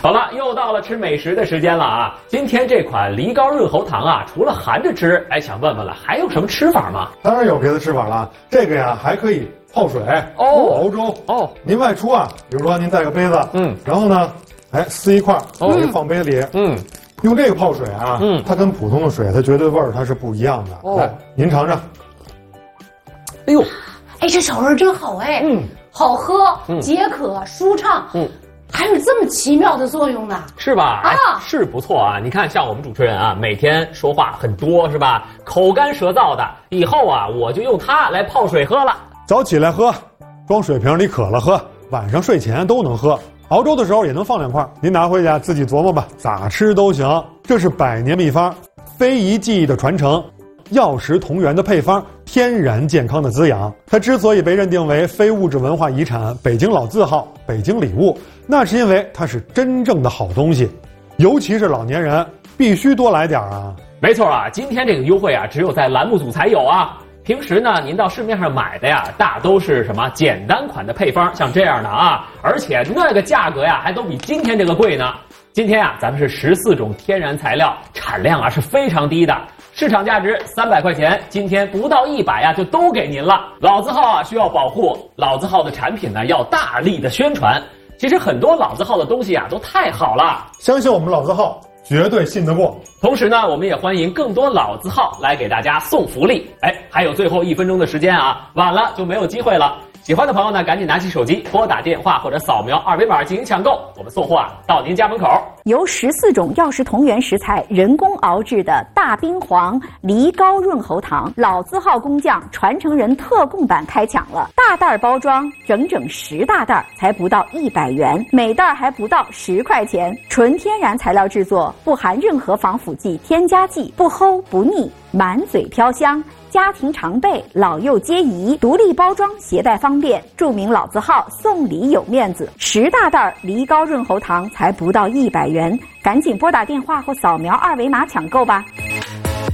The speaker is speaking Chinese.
好了，又到了吃美食的时间了啊！今天这款梨膏润喉糖啊，除了含着吃，想问问了，还有什么吃法吗？ 当然有别的吃法了，这个呀还可以泡水熬粥哦。您外出啊，比如说您带个杯子，然后呢，撕一块，放杯里，用这个泡水啊，它跟普通的水它绝对味儿它是不一样的。来，您尝尝。 哎呦， 这小味儿真好好喝，解渴舒畅，还有这么奇妙的作用呢， 是吧？是不错啊！你看，像我们主持人啊，每天说话很多是吧？口干舌燥的，以后啊，我就用它来泡水喝了。 早起来喝，装水瓶里渴了喝，晚上睡前都能喝。熬粥的时候也能放2块，您拿回家自己琢磨吧，咋吃都行。这是100年秘方，非遗技艺的传承，药食同源的配方，天然健康的滋养。它之所以被认定为非物质文化遗产、北京老字号、北京礼物，那是因为它是真正的好东西，尤其是老年人必须多来点啊。 没错啊，今天这个优惠啊，只有在栏目组才有啊。平时呢，您到市面上买的呀，大都是什么简单款的配方，像这样的啊，而且那个价格呀，还都比今天这个贵呢。今天啊，咱们是14种天然材料，产量啊是非常低的，市场价值300块钱，今天不到100呀，就都给您了。老字号啊需要保护，老字号的产品呢要大力的宣传。其实很多老字号的东西啊都太好了， 相信我们老字号绝对信得过。 同时呢，我们也欢迎更多老字号来给大家送福利。还有最后1分钟的时间啊，晚了就没有机会了。喜欢的朋友呢，赶紧拿起手机拨打电话或者扫描2维码进行抢购，我们送货到您家门口。 由14种药食同源食材人工熬制的大冰黄梨膏润喉糖，老字号工匠传承人特供版开抢了，大袋包装，整整10大袋，才不到100元，每袋还不到10块钱，纯天然材料制作，不含任何防腐剂、添加剂，不齁不腻，满嘴飘香。家庭常备，老幼皆宜，独立包装，携带方便。著名老字号送礼有面子，10大袋梨膏润喉糖才不到100元，赶紧拨打电话或扫描2维码抢购吧。